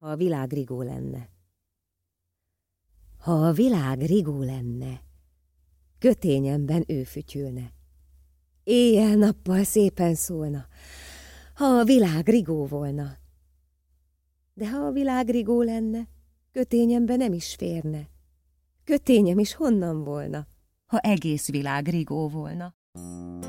Ha a világ rigó lenne. Ha a világ rigó lenne, kötényemben ő fütyülne. Éjjel-nappal szépen szólna, ha a világ rigó volna. De ha a világ rigó lenne, kötényembe nem is férne. Kötényem is honnan volna, ha egész világ rigó volna?